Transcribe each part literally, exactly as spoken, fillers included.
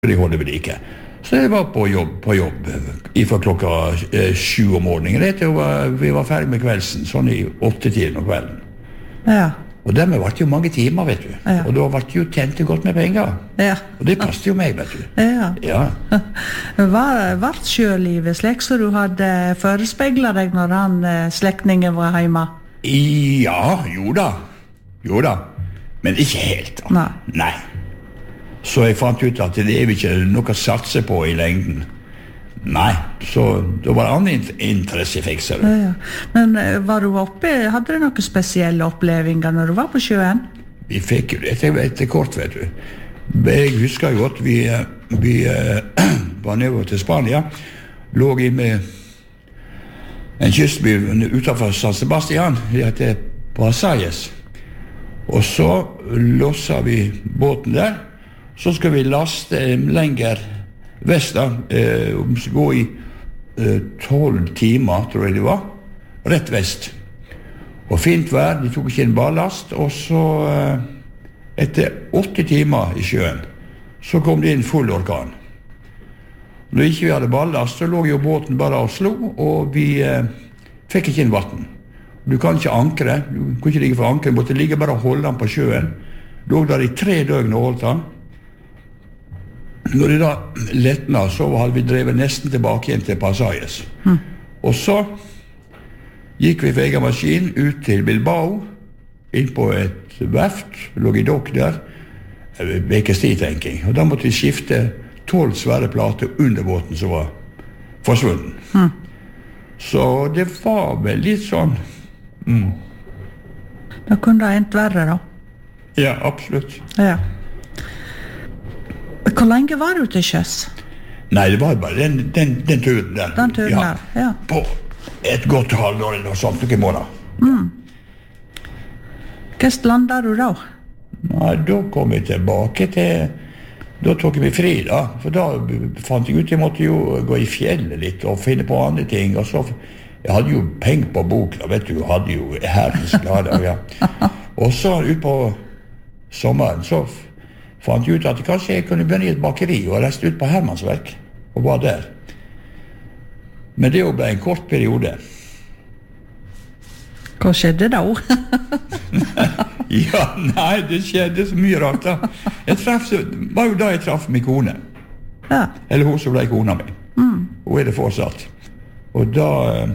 de holde ved like. Så jeg var på jobb, på jobb fra klokka eh, sju om morgenen. Det var, vi var ferdig med kveldsen, sånn i åtte-tiden om kvelden. Ja. Og dermed var det jo mange timer, vet du. Ja. Og da var det jo tjent godt med penger. Ja. Og det passet jo meg, vet du. Ja. Ja. Var, var sjølivet slik så du hadde forespeglet deg når han eh, slektningen var hjemme? Ja, jo da. Jo da. Men ikke helt da. Nei. Nei. Så jeg fant ut at det er jo ikke noe å satse på i lengden. Nei, så det var andre interesse jeg fikk, ser du. Ja, ja. Men eh, var du oppe, hadde du noen spesielle opplevelser når du var på sjøen? Vi fikk jo det etter, etter kort, vet du. Jeg husker jo godt, vi, vi uh, var nede til Spania, lå i med en kystby utenfor San Sebastian, det heter Pasayes. Og så losset vi båten der, så skal vi laste lenger vest da, eh, gå i tolv eh, timer, tror jeg det var, rett vest. Og fint vær, de tok ikke en ballast, og så eh, etter åtte timer i sjøen, så kom det inn full orkan. Når ikke vi hadde ballast, så lå jo båten bare og slo, og vi eh, fikk ikke inn vatten. Du kan ikke ankre, du kunne ikke ligge for ankre, du måtte ligge bare og holde den på sjøen. Lå der i tre døgn og holdt den. Når det da lettna, så hadde vi drevet nesten tilbake igjen til Pasayes. Mm. Og så gikk vi for egen maskin ut til Bilbao, inn på et verft, lå i dokk der, vekes tid, tenker jeg. Og da måtte vi skifte tolv svære plater under båten som var forsvunnen. Mm. Så det var vel litt sånn... Mm. Da kunne det endt verre, da. Ja, absolutt. Ja. Hvor lenge var du til sjøs? Nei, det var bare den, den, den turen der. Den turen ja. der, ja. På et godt halvår eller noe sånt, noen måneder. Mm. Hvordan landet du da? Nei, da kom jeg tilbake til... Da tok vi fri, da. For da fant jeg ut jeg måtte jo gå i fjellet litt og finne på andre ting. Og så... Jeg hadde jo penger på bok, da, vet du. Jeg hadde jo herrens glade, ja. Og så ut på sommeren, så... fant jeg ut at kanskje jeg kunne begynne i et bakeri og reiste ut på Hermansverk og var der. Men det ble en kort periode. Hva skjedde da? Ja, nei, det skjedde så mye rart da. Jeg treff, var jo da jeg traff min kone. Ja. Eller hun som ble kona mi. Mm. Hun er det fortsatt. Og da...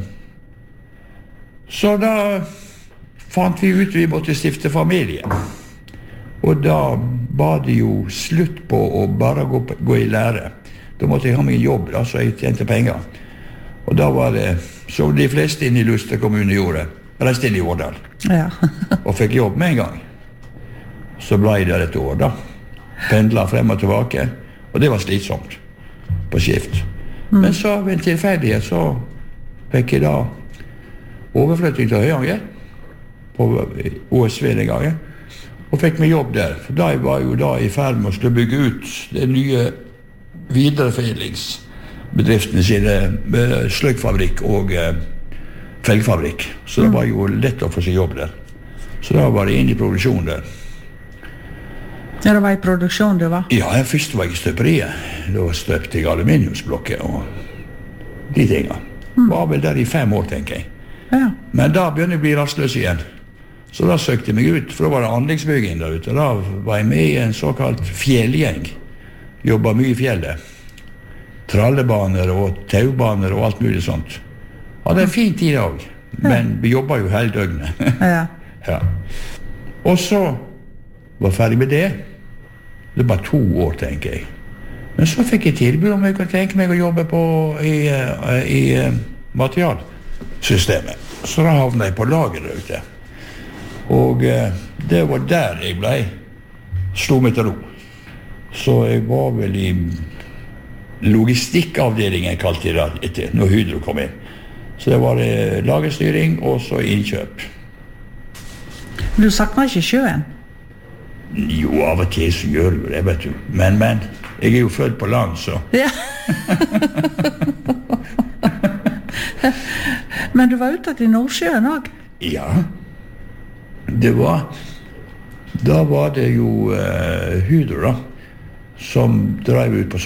Så da fant vi ut vi måtte stifte familie. Og da var det jo slutt på å bare gå, gå i lære. Da måtte jeg ha meg en jobb, da, så jeg tjente penger. Og da var det, som de fleste inne i Luster kommune gjorde, reiste inn i Årdal. Ja. Og fikk jobb med en gang. Så ble jeg der et år, da. Pendlet frem og tilbake. Og det var slitsomt på skift. Mm. Men så ved en tilfeldighet så fikk jeg da overflytting til Høyanger på O S V den gangen. Og fikk meg jobb der, for da var jeg jo da i ferd med å skulle bygge ut den nye videreforedlingsbedriftene sine med sløykfabrikk og eh, felgfabrikk. Så mm. det var jo lett å få seg jobb der. Så da var jeg inne i produksjon der. Ja, det var i produksjon du var? Ja, først var jeg i støperiet. Da støpte jeg aluminiumsblokker og de tingene. Mm. Var vel der i fem år, tenker jeg. Ja. Men da begynte jeg å bli rastløs igjen. Så da søkte jeg meg ut, for da var det anleggsbygging der ute. Da var jeg med i en såkalt fjellgjeng. Jobbet mye i fjellet. Trallebaner og taubaner og alt mulig sånt. Hadde en fin tid også, men vi jobbet jo hele døgnet. Ja. Ja. Og så var jeg ferdig med det. Det var to år, tenker jeg. Men så fikk jeg tilbud om jeg kunne tenke meg å jobbe på i, i, i materialsystemet. Så da havnet jeg på lager der ute. Og eh, det var der jeg ble slo meg til ro. Så jeg var vel i logistikkavdelingen, kalte jeg det etter, når Hydro kom inn. Så det var eh, lagerstyring og så innkjøp. Du savner ikke sjøen? Jo, av og til så gjør du det, vet du. Men, men, jeg er jo født på land, så... Ja. Men du var ute til Nordsjøen også? Ja. Det var... Da var det jo uh, Hydro, da. som drev ut på